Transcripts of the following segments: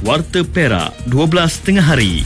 Warta Perak 12 tengah hari.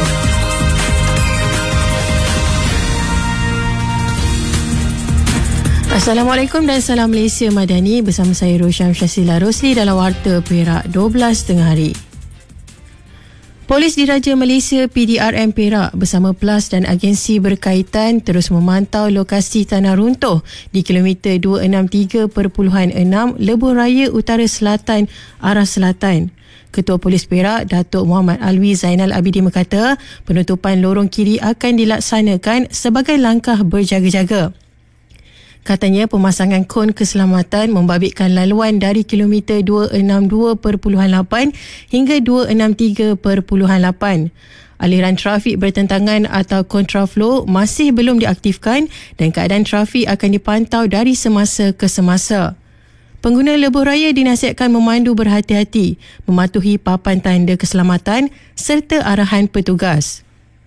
Assalamualaikum dan salam Malaysia Madani. Bersama saya Rosyam Syasila Rosli dalam Warta Perak 12 tengah hari. Polis Diraja Malaysia PDRM Perak bersama PLAS dan agensi berkaitan terus memantau lokasi tanah runtuh di kilometer 263.6 Lebuh Raya Utara Selatan arah selatan. Ketua Polis Perak Datuk Muhammad Alwi Zainal Abidin berkata penutupan lorong kiri akan dilaksanakan sebagai langkah berjaga-jaga. Katanya pemasangan kon keselamatan membabitkan laluan dari kilometer 262.8 hingga 263.8. Aliran trafik bertentangan atau kontraflow masih belum diaktifkan dan keadaan trafik akan dipantau dari semasa ke semasa. Pengguna lebuh raya dinasihatkan memandu berhati-hati, mematuhi papan tanda keselamatan serta arahan petugas.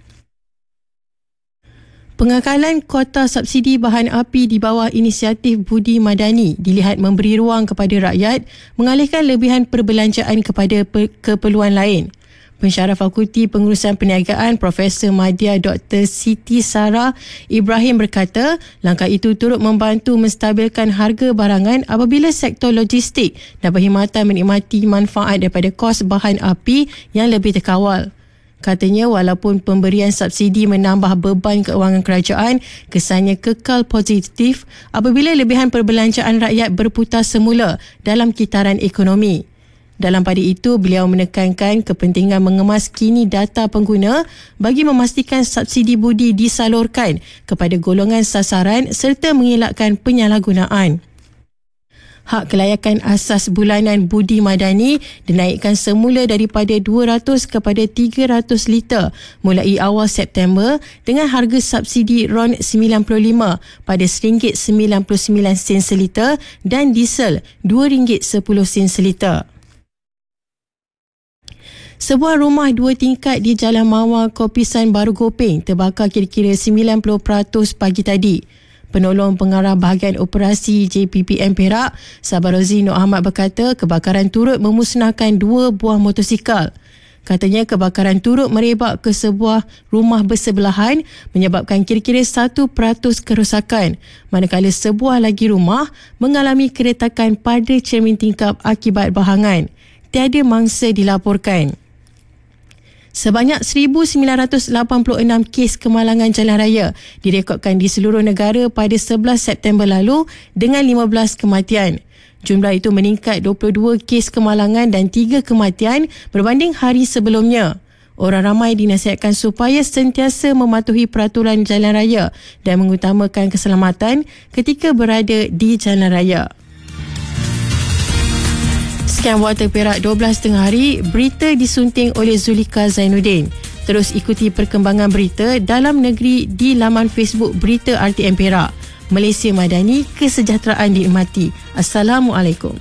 Pengakalan kota subsidi bahan api di bawah inisiatif Budi Madani dilihat memberi ruang kepada rakyat mengalihkan lebihan perbelanjaan kepada keperluan lain. Pensyarah Fakulti Pengurusan Perniagaan Profesor Madya Dr. Siti Sarah Ibrahim berkata langkah itu turut membantu menstabilkan harga barangan apabila sektor logistik dan perkhidmatan menikmati manfaat daripada kos bahan api yang lebih terkawal. Katanya walaupun pemberian subsidi menambah beban keuangan kerajaan, kesannya kekal positif apabila lebihan perbelanjaan rakyat berputar semula dalam kitaran ekonomi. Dalam pada itu, beliau menekankan kepentingan mengemas kini data pengguna bagi memastikan subsidi budi disalurkan kepada golongan sasaran serta mengelakkan penyalahgunaan. Hak kelayakan asas bulanan Budi Madani dinaikkan semula daripada 200 kepada 300 liter mulai awal September dengan harga subsidi RON 95 pada RM1.99 seliter dan diesel RM2.10 seliter. Sebuah rumah 2 tingkat di Jalan Mawar Kopisan Baru Gopeng terbakar kira-kira 90% pagi tadi. Penolong Pengarah Bahagian Operasi JPPM Perak, Sabarozi Nur Ahmad berkata kebakaran turut memusnahkan 2 buah motosikal. Katanya kebakaran turut merebak ke sebuah rumah bersebelahan menyebabkan kira-kira 1% kerosakan, manakala sebuah lagi rumah mengalami keretakan pada cermin tingkap akibat bahangan. Tiada mangsa dilaporkan. Sebanyak 1,986 kes kemalangan jalan raya direkodkan di seluruh negara pada 11 September lalu dengan 15 kematian. Jumlah itu meningkat 22 kes kemalangan dan 3 kematian berbanding hari sebelumnya. Orang ramai dinasihatkan supaya sentiasa mematuhi peraturan jalan raya dan mengutamakan keselamatan ketika berada di jalan raya. Sekian Warta Perak 12 tengah hari, berita disunting oleh Zulika Zainuddin. Terus ikuti perkembangan berita dalam negeri di laman Facebook Berita RTM Perak. Malaysia Madani, kesejahteraan dinikmati. Assalamualaikum.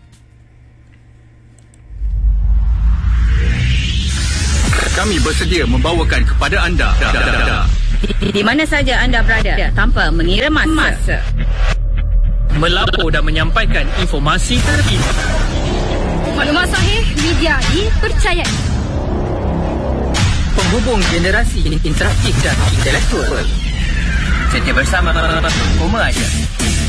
Kami bersedia membawakan kepada anda di mana saja anda berada tanpa mengira masa. Melapor dan menyampaikan informasi terkini. Maklumat sahih, media dipercayai. Penghubung generasi interaktif dan intelektual. Setia bersama Koma Aja.